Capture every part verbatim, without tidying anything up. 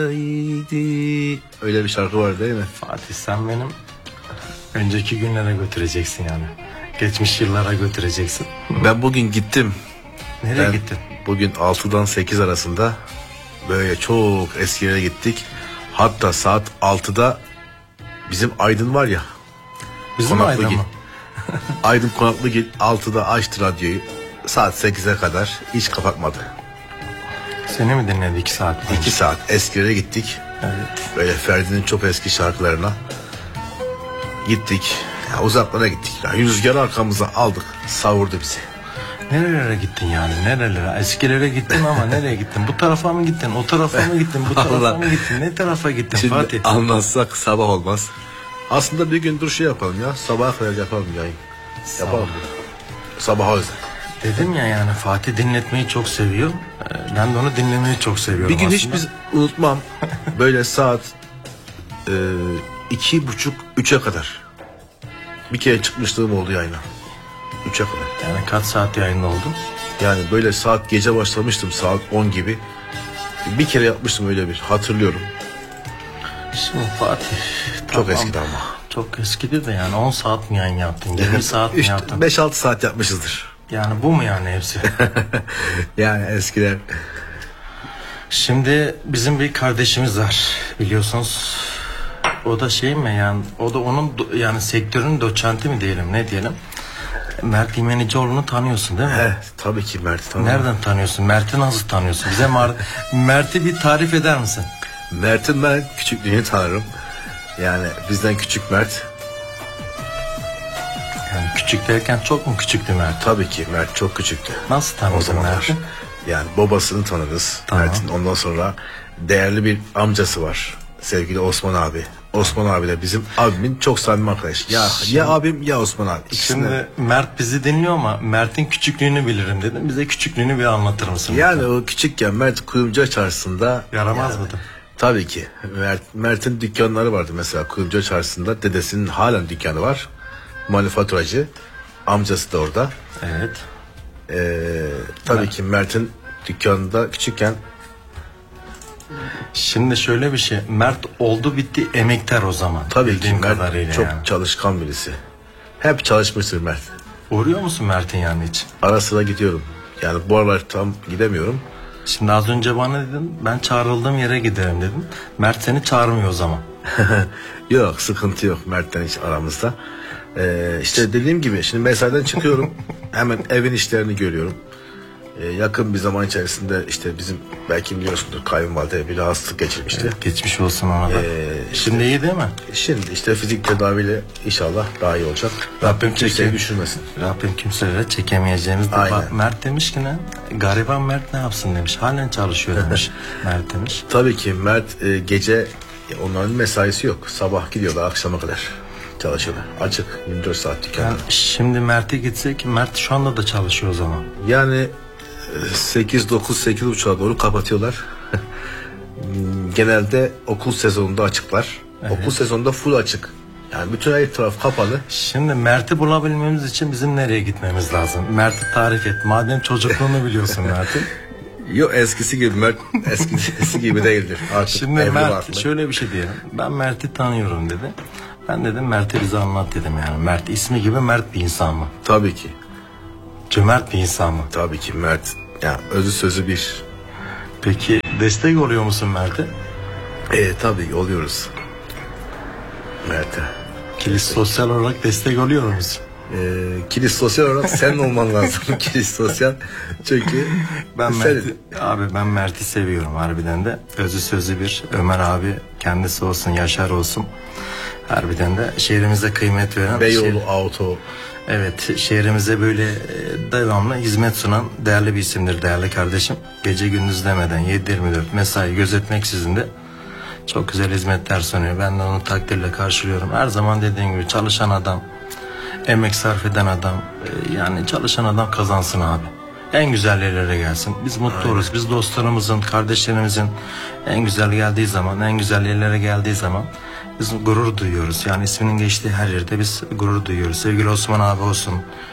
Öyle bir şarkı var değil mi? Fatih, sen benim önceki günlere götüreceksin yani. Geçmiş yıllara götüreceksin. Ben bugün gittim. Nereye ben gittin? Bugün altıdan sekiz arasında böyle çok eski yere gittik. Hatta saat altıda bizim Aydın var ya. Bizim Aydın mı? Aydın Konaklı git altıda açtı radyoyu. Saat sekize kadar hiç kapatmadı. Seni mi dinledi iki saat? iki saat eski yere gittik. Evet. Böyle Ferdi'nin çok eski şarkılarına gittik. Ya uzaklara gittik. Ya rüzgarı arkamıza aldık. Savurdu bizi. Nerelere gittin yani? Nerelere? Eskilere gittin ama nereye gittin? Bu tarafa mı gittin? O tarafa mı gittin? Bu tarafa Allah. mı gittin? Ne tarafa gittin Şimdi Fatih? anlatsak sabah olmaz. Aslında bir gün dur şey yapalım ya. Sabaha kadar yapalım yayın. Yapalım. Sabaha özel. Dedim ya yani Fatih dinletmeyi çok seviyor. Ben de onu dinlemeyi çok seviyorum Bir gün aslında. hiç biz unutmam. Böyle saat e, iki buçuk üçe kadar. Bir kere çıkmışlığım oldu yayına. Üçe kadar. Yani kaç saat yayında oldun? Yani böyle saat gece başlamıştım saat on gibi. Bir kere yapmıştım öyle bir hatırlıyorum. Şimdi Fatih. Çok tamam, eskidi ama. Çok eskidi de yani on saat mi yayın yaptın? yirmi saat mi yaptın? beş altı saat yapmışızdır. Yani bu mu yani hepsi? Yani eskiler. Şimdi bizim bir kardeşimiz var biliyorsunuz. O da şey mi yani o da onun do- yani sektörün doçenti mi diyelim ne diyelim? Mert İmenicioğlu'nu tanıyorsun değil mi? He, tabii ki Mert'i tanıyorum. Nereden tanıyorsun? Mert'i nasıl tanıyorsun? Bize Mar- Mert'i bir tarif eder misin? Mert'in ben küçüklüğünü tanırım. Yani bizden küçük Mert. Yani küçük derken çok mu küçüktü Mert? Tabii ki Mert çok küçüktü. Nasıl O tanıyorsun zamanlar. Mert'i? Yani babasını tanırız. Tamam. Mert'in ondan sonra değerli bir amcası var. Sevgili Osman abi. Osman abi de bizim abimin çok samimi arkadaşı. Ya Şimdi- ya abim ya Osman abi. İkisini. Şimdi Mert bizi dinliyor ama Mert'in küçüklüğünü bilirim dedim. Bize küçüklüğünü bir anlatır mısın? Yani o küçükken Mert Kuyumcu Çarşısı'nda. Yaramaz yani, mıydı? Tabii ki. Mert, Mert'in dükkanları vardı mesela Kuyumcu Çarşısı'nda. Dedesinin halen dükkanı var. Manifaturacı. Amcası da orada. Evet. Ee, tabii Mert. ki Mert'in dükkanında küçükken. Şimdi şöyle bir şey. Mert oldu bitti emektar o zaman. Tabii ki Bildiğim Mert kadarıyla çok yani. çalışkan birisi. Hep çalışmıştır Mert. Uğruyor musun Mert'in yani hiç? Ara sıra gidiyorum. Yani bu aralar tam gidemiyorum. Şimdi az önce bana dedin ben çağrıldığım yere giderim dedim. Mert seni çağırmıyor o zaman. Yok, sıkıntı yok Mert'ten hiç aramızda. Ee, işte dediğim gibi şimdi mesaiden çıkıyorum. Hemen evin işlerini görüyorum. Ee, yakın bir zaman içerisinde işte bizim belki biliyorsundur kayınvalide bir rahatsızlık geçirmişti. Evet, geçmiş olsun ona da. Ee, Şimdi iyi değil mi? Şimdi işte fizik tedaviyle inşallah daha iyi olacak. Rabbim kimseyi çekeyim. düşürmesin. Rabbim kimselere çekemeyeceğimiz de Aynen. bak, Mert demiş ki ne? Gariban Mert ne yapsın demiş. Halen çalışıyor demiş. Mert demiş. Tabii ki Mert e, gece onların mesaisi yok. Sabah gidiyorlar akşama kadar çalışıyorlar. Açık yirmi dört saat dükkan. Yani şimdi Mert'e gitsek Mert şu anda da çalışıyor o zaman. Yani sekiz dokuz sekiz buçuğa doğru kapatıyorlar. Genelde okul sezonunda açıklar. Evet. Okul sezonunda full açık. Yani bütün her taraf kapalı. Şimdi Mert'i bulabilmemiz için bizim nereye gitmemiz lazım? Mert'i tarif et. Madem çocukluğunu biliyorsun Mert'in. Yok eskisi gibi Mert eskisi gibi değildir. Artık Şimdi evli Mert barklı. şöyle bir şey diyelim. Ben Mert'i tanıyorum dedi. Ben dedim Mert'i bize anlat dedim yani. Mert ismi gibi Mert bir insan mı? Tabii ki. Cömert bir insan mı? Tabii ki Mert. Yani özü sözü bir. Peki destek oluyor musun Mert'e? E, tabii oluyoruz. Mert'e. Kilis sosyal olarak destek oluyor musun? Ee, kilis sosyal olarak sen olman lazım. Kilis sosyal. Çünkü Ben senin. Mert'i, abi ben Mert'i seviyorum harbiden de. Özü sözü bir Ömer abi kendisi olsun Yaşar olsun. Harbiden de şehrimize kıymet veren. Beyoğlu şehir- Auto. Evet şehrimize böyle e, devamlı hizmet sunan değerli bir isimdir değerli kardeşim. Gece gündüz demeden yedi yirmi dört mesai gözetmeksizin de çok güzel hizmetler sunuyor. Ben de onu takdirle karşılıyorum. Her zaman dediğim gibi çalışan adam, emek sarf eden adam, e, yani çalışan adam kazansın abi. En güzel yerlere gelsin. Biz mutlu oluruz. Biz dostlarımızın, kardeşlerimizin en güzel geldiği zaman, en güzel yerlere geldiği zaman biz gurur duyuyoruz. Yani isminin geçtiği her yerde biz gurur duyuyoruz. Sevgili Osman abi olsun,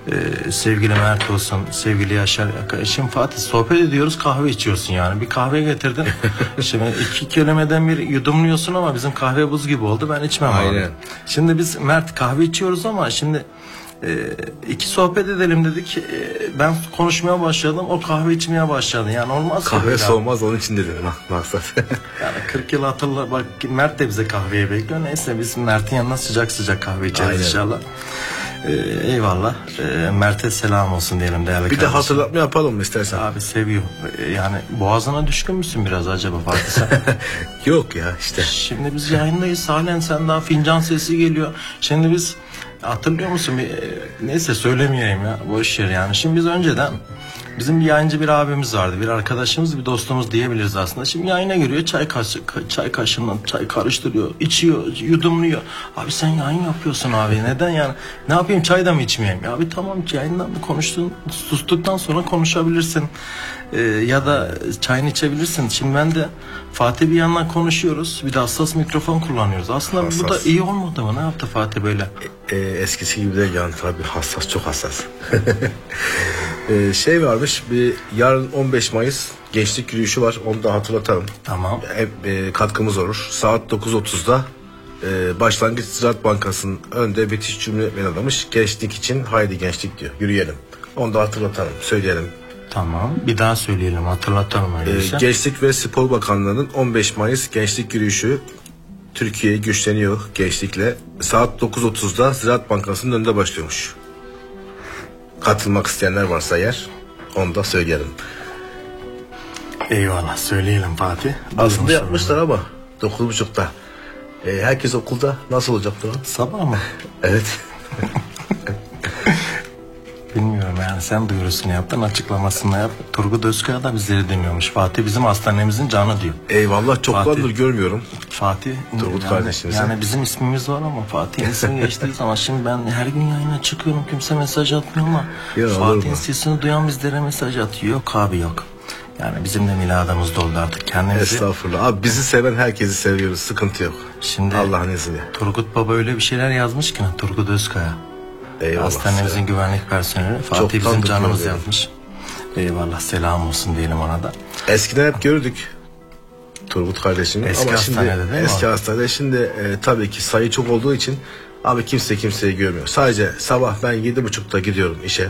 Ee, sevgili Mert olsun, sevgili Yaşar. Şimdi Fatih sohbet ediyoruz, kahve içiyorsun yani. Bir kahve getirdin. Şimdi iki kelimeden bir yudumluyorsun ama bizim kahve buz gibi oldu. Ben içmem Aynen. abi. Şimdi biz Mert kahve içiyoruz ama şimdi e, iki sohbet edelim dedik. E, ben konuşmaya başladım, o kahve içmeye başladı. Yani olmaz. Kahve soğumaz, onun için dedim maksat. Yani kırk yıl hatırla bak, Mert de bize kahveye bekliyor. Neyse biz Mert'in yanına sıcak sıcak kahve içeriz Aynen. inşallah. Ee, eyvallah. Ee, Mert'e selam olsun diyelim değerli Bir kardeşim. de hatırlatma yapalım mı istersen? Abi seviyor. Ee, yani boğazına düşkün müsün biraz acaba Fatih sen? Yok ya işte. Şimdi biz yayındayız halen, sen daha fincan sesi geliyor. Şimdi biz hatırlıyor musun? Bir, e, neyse söylemeyeyim ya. Boş yer yani. Şimdi biz önceden bizim bir yayıncı bir abimiz vardı. Bir arkadaşımız, bir dostumuz diyebiliriz aslında. Şimdi yayına giriyor, çay kaşı, çay kaşığından çay karıştırıyor, içiyor, yudumluyor. Abi sen yayın yapıyorsun abi. Neden yani? Ne yapayım, çay da mı içmeyeyim? Ya abi tamam, yayından mı konuştun? Sustuktan sonra konuşabilirsin. Ee, ya da çayını içebilirsin. Şimdi ben de Fatih bir yandan konuşuyoruz. Bir de hassas mikrofon kullanıyoruz. Aslında Hassas. bu da iyi olmadı mı? Ne yaptı Fatih böyle? Ee, eskisi gibi değil yani, tabii hassas, çok hassas. ee, şey varmış, bir yarın on beş Mayıs gençlik yürüyüşü var, onu da hatırlatalım. Tamam. E, e, katkımız olur. Saat dokuz otuzda e, Başlangıç Ziraat Bankası'nın önünde bitiş cümle adamış. Gençlik için haydi gençlik diyor. Yürüyelim. Onu da hatırlatalım, söyleyelim. Tamam. Bir daha söyleyelim, hatırlatalım Ee, öyleyse. Gençlik ve Spor Bakanlığı'nın on beş Mayıs gençlik yürüyüşü, Türkiye güçleniyor gençlikle, saat dokuz otuzda Ziraat Bankası'nın önünde başlıyormuş. Katılmak isteyenler varsa eğer, onu da söyleyelim. Eyvallah, söyleyelim Fatih. Aslında Duymuş yapmışlar ama dokuz buçukta. Ee, herkes okulda, nasıl olacak bu? olalım. Sabah mı? Evet. Bilmiyorum yani, sen duyurusunu yaptın, açıklamasını yap. Turgut Özkaya da bizleri dinliyormuş. Fatih bizim hastanemizin canı diyor. Eyvallah, çoktandır Fatih. görmüyorum. Fatih Turgut yani, kardeşimize. yani bizim ismimiz var ama Fatih'in ismi geçtiği zaman, şimdi ben her gün yayına çıkıyorum, kimse mesaj atmıyor ama Ya, olur Fatih'in mu? sesini duyan bizlere mesaj atıyor. Yok abi yok. Yani bizim de miladımız doldu artık kendimizi. Estağfurullah. Abi bizi seven herkesi seviyoruz. Sıkıntı yok. Şimdi Allah'ın izniyle. Turgut Baba öyle bir şeyler yazmış ki, Turgut Özkaya. Eyvallah. Hastanemizin güvenlik personeli. Fatih Çoktandır bizim canımız gördüm. yazmış. Eyvallah, selam olsun diyelim ona da. Eskiden hep gördük Turgut kardeşimi. Eski ama şimdi hastanede değil mi eski abi? hastanede şimdi e, tabii ki sayı çok olduğu için abi kimse kimseyi görmüyor. Sadece sabah ben yedi buçukta gidiyorum işe.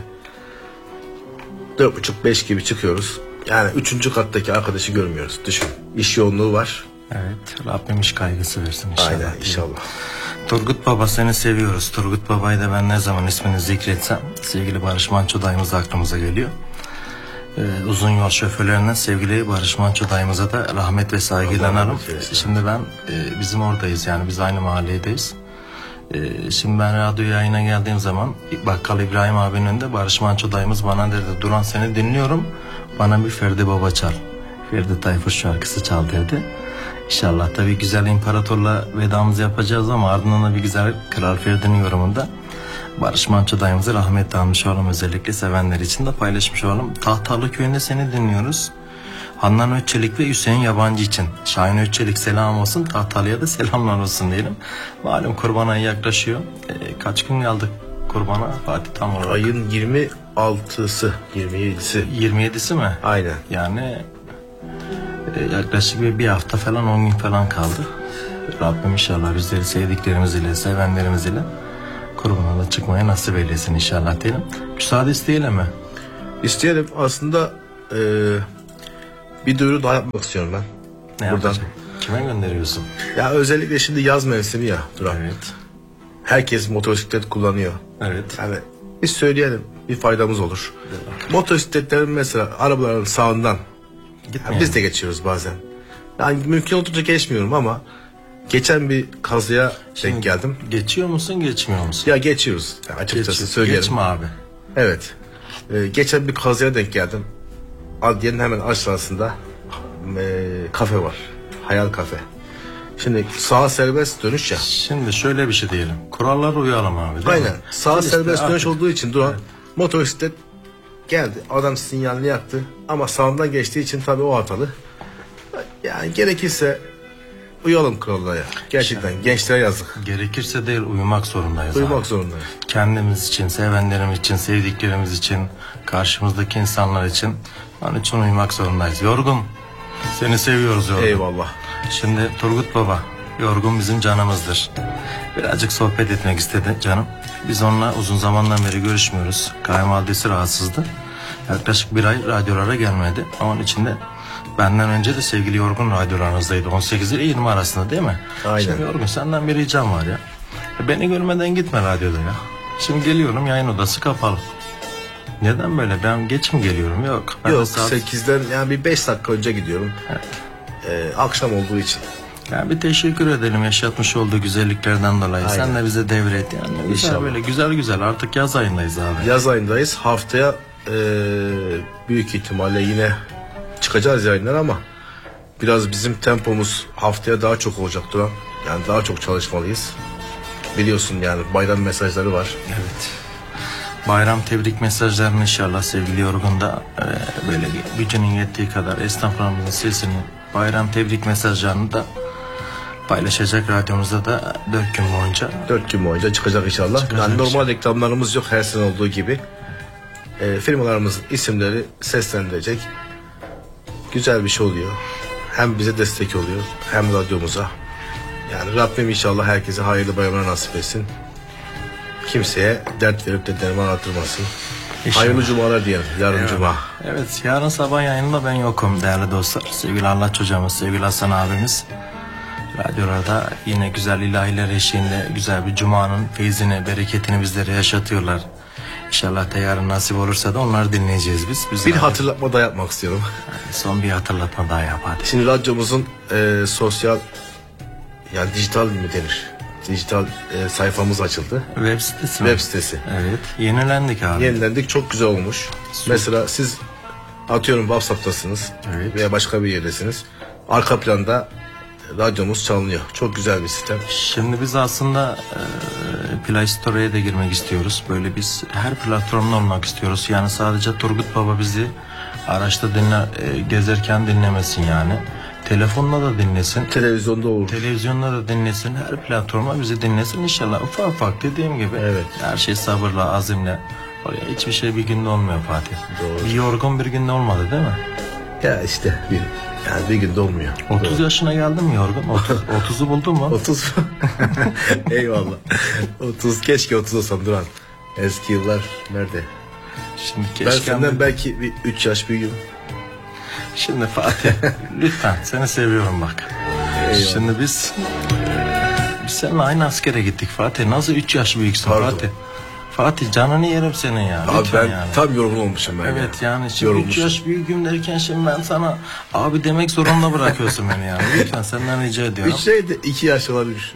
Dört buçuk beş gibi çıkıyoruz. Yani üçüncü kattaki arkadaşı görmüyoruz. Düşün. İş yoğunluğu var. Evet, Rabbim iş kaygısı versin inşallah. Aynen, inşallah. Turgut Baba, seni seviyoruz. Turgut Baba'yı da ben ne zaman ismini zikretsem sevgili Barış Manço dayımız aklımıza geliyor. Ee, uzun yol şoförlerinden sevgili Barış Manço dayımıza da rahmet ve saygıyla Allah analım. rahmet eylesin. Şimdi ben e, bizim oradayız yani, biz aynı mahalledeyiz. E, şimdi ben radyo yayına geldiğim zaman Bakkal İbrahim abinin önünde Barış Manço dayımız bana dedi, Duran seni dinliyorum, bana bir Ferdi Baba çal. Ferdi Tayfur şarkısı çal dedi. İnşallah tabii güzel imparatorla vedamızı yapacağız ama ardından da bir güzel Kral Ferdi'nin yorumunda Barış Manço dayımızı rahmetle almış olalım, özellikle sevenler için de paylaşmış olalım. Tahtalı Köyü'nde seni dinliyoruz. Handan Öççelik ve Hüseyin Yabancı için. Şahin Öççelik selam olsun, Tahtalı'ya da selamlar olsun diyelim. Malum kurban ayı yaklaşıyor. E, kaç gün kaldı kurbana Fatih tam olarak? Ayın yirmi altısı, yirmi yedisi. yirmi yedisi mi? Aynen. Yani e, yaklaşık bir, bir hafta falan, on gün falan kaldı. Rabbim inşallah bizleri sevdiklerimiz ile, sevenlerimiz ile kurbana da çıkmaya nasip eylesin inşallah diyelim. Müsaade isteyelim mi? İsteyelim. Aslında e, bir duyuru daha yapmak istiyorum ben. Ne Buradan. yapacaksın? Kime gönderiyorsun? Ya özellikle şimdi yaz mevsimi ya Duran. Evet. Herkes motosiklet kullanıyor. Evet. Yani biz söyleyelim, bir faydamız olur. Motosikletlerin mesela arabaların sağından yani biz de geçiyoruz bazen. Yani mümkün olduğunca geçmiyorum ama geçen bir kazaya denk geldim. Geçiyor musun, geçmiyor musun? Ya geçiyoruz. Yani açıkçası Geç- söyleyelim. Geçme abi. Evet. Ee, geçen bir kazaya denk geldim. Adliyenin hemen aşağısında e, kafe var. Hayal kafe. Şimdi sağa serbest dönüş ya. Şimdi şöyle bir şey diyelim. Kurallara uyalım abi, değil Aynen. mi? Sağa İşte serbest dönüş artık- olduğu için duran motosiklet geldi. Adam sinyalini yaktı. Ama sağından geçtiği için tabii o hatalı. Yani gerekirse uyalım kralına ya. Gerçekten gençlere yazık. Gerekirse değil, uyumak zorundayız. Uyumak abi. zorundayız. Kendimiz için, sevenlerimiz için, sevdiklerimiz için, karşımızdaki insanlar için. Onun için uyumak zorundayız. Yorgun. Seni seviyoruz Yorgun. Eyvallah. Şimdi Turgut Baba, Yorgun bizim canımızdır. Birazcık sohbet etmek istedi canım. Biz onunla uzun zamandan beri görüşmüyoruz. Kayınvalidesi rahatsızdı. Yaklaşık bir ay radyolara gelmedi. Onun için de benden önce de sevgili Yorgun radyolarınızdaydı. on sekiz ile yirmi arasında değil mi? Aynen. Şimdi Yorgun, senden bir ricam var ya. Beni görmeden gitme radyoda ya. Şimdi geliyorum, yayın odası kapalı. Neden böyle? Ben geç mi geliyorum? Yok. Ben Yok saat... sekizden yani bir beş dakika önce gidiyorum. Ee, akşam olduğu için. Yani bir teşekkür edelim yaşatmış olduğu güzelliklerden dolayı. Aynen. Sen de bize devret yani. Güzel, İnşallah. böyle güzel güzel, artık yaz ayındayız abi. Yaz ayındayız. Haftaya e, büyük ihtimalle yine çıkacağız yayınlar ama biraz bizim tempomuz haftaya daha çok olacak Duran. Yani daha çok çalışmalıyız. Biliyorsun yani bayram mesajları var. Evet. Bayram tebrik mesajlarını inşallah sevgili Yorgun da e, böyle gücünün yettiği kadar esnaflarımızın sesini, bayram tebrik mesajlarını da paylaşacak radyomuzda da dört gün boyunca. Dört gün boyunca çıkacak inşallah. Çıkacak yani normal inşallah. reklamlarımız yok her sene olduğu gibi. E, firmalarımızın isimleri seslendirecek. Güzel bir şey oluyor. Hem bize destek oluyor hem radyomuza. Yani Rabbim inşallah herkese hayırlı bayramlar nasip etsin. Kimseye dert verip de derman attırmasın. İnşallah. Hayırlı cumalar diyelim. Yarın Evet. cuma. Evet, yarın sabah yayınında ben yokum değerli dostlar. Sevgili Anlaç hocamız, sevgili Hasan abimiz radyolarda yine güzel ilahiler eşliğinde güzel bir cumanın feyzini, bereketini bizlere yaşatıyorlar. İnşallah da yarın nasip olursa da onları dinleyeceğiz biz. biz Bir radyo- hatırlatma da yapmak istiyorum. Son bir hatırlatma daha yap hadi. Şimdi radyomuzun e, sosyal yani dijital mi denir? Dijital e, sayfamız açıldı. Web sitesi mi? Web sitesi. Evet, yenilendik abi. Yenilendik, çok güzel olmuş. Mesela siz atıyorum WhatsApp'tasınız Evet. veya başka bir yerdesiniz. Arka planda radyomuz çalınıyor. Çok güzel bir sistem. Şimdi biz aslında e, Play Store'ya da girmek istiyoruz. Böyle biz her platformda olmak istiyoruz. Yani sadece Turgut Baba bizi araçta dinle, e, gezerken dinlemesin yani. Telefonla da dinlesin. Televizyonda olur. Televizyonda da dinlesin. Her platforma bizi dinlesin. İnşallah ufak ufak dediğim gibi. Evet. Her şey sabırla, azimle. Oraya hiçbir şey bir günde olmuyor Fatih. Doğru. Bir yorgun bir günde olmadı değil mi? Ya işte bir, yani bir günde olmuyor. otuz Doğru. yaşına geldin mi yorgun? otuz, otuzu buldun mu? otuz Eyvallah. otuz keşke otuz olsam Duran. Eski yıllar nerede? Şimdi Ben keşke senden belki bir üç yaş büyüğüm. Şimdi Fatih lütfen seni seviyorum bak. Eyvallah. Şimdi biz e, biz seninle aynı askere gittik Fatih. Nasıl üç yaş büyüksün Pardon. Fatih? Fatih canını yerim senin ya. Abi Lütfen ben yani. tam yorgun olmuşum ben. Evet ya. yani şimdi üç Yorulmuşum. yaş büyüğüm derken şimdi ben sana abi demek zorunda bırakıyorsun beni yani. Lütfen senden rica ediyorum. Üç şey de iki yaş olabilir.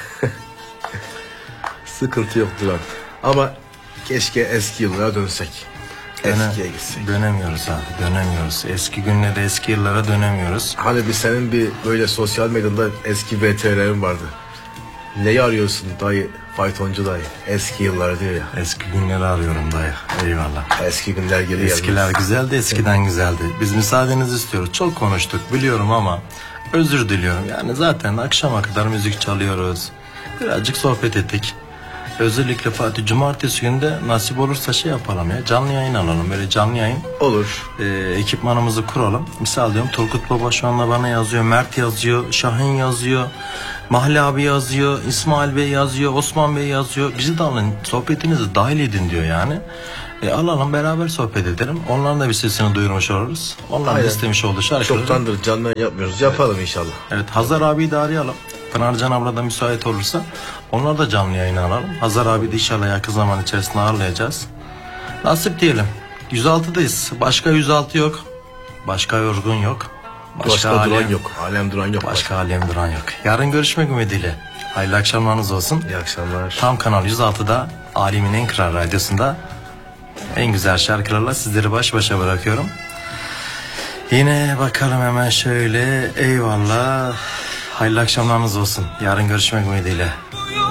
Sıkıntı yok Duran. Ama keşke eski yıllara dönsek. Döne- Eskiye gitsek. Dönemiyoruz abi, dönemiyoruz. Eski günlere, eski yıllara dönemiyoruz. Hani bir senin bir böyle sosyal medyada eski V T'lerin vardı. Neyi arıyorsun dayı? Faytoncu dayı. Eski yıllar diyor ya. Eski günleri arıyorum dayı. Eyvallah. Eski günler geri geldi. Eskiler güzeldi, eskiden güzeldi. Biz müsaadenizi istiyoruz. Çok konuştuk biliyorum ama özür diliyorum. Yani zaten akşama kadar müzik çalıyoruz. Birazcık sohbet ettik. Özellikle Fatih cumartesi günde nasip olursa şey yapalım ya. Canlı yayın alalım. Böyle canlı yayın. Olur. e, ekipmanımızı kuralım. Misal diyorum Turgut Baba şu anda bana yazıyor. Mert yazıyor. Şahin yazıyor. Mahli abi yazıyor. İsmail Bey yazıyor. Osman Bey yazıyor. Bizi de alın. Sohbetinizi dahil edin diyor yani. E, alalım beraber sohbet edelim. Onların da bir sesini duyurmuş oluruz. Onların da Aynen. istemiş olduğu şarkıları. Çoktandır canlı yayın yapmıyoruz. Yapalım inşallah. Evet, Hazar abiyi de arayalım. Pınarcan abla da müsait olursa onlar da canlı yayına alalım. Hazar abi de inşallah yakın zaman içerisinde ağırlayacağız. Nasip diyelim. yüz altıdayız. Başka yüz altı yok. Başka yorgun yok. Başka, alem, duran yok. Alem duran yok. Başka alem duran yok. Yarın görüşmek ümidiyle. Hayırlı akşamlarınız olsun. İyi akşamlar. Tam Kanal yüz altıda Alemin en kral radyosunda en güzel şarkılarla sizleri baş başa bırakıyorum. Yine bakalım hemen şöyle. Eyvallah. Hayırlı akşamlarınız olsun. Yarın görüşmek ümidiyle.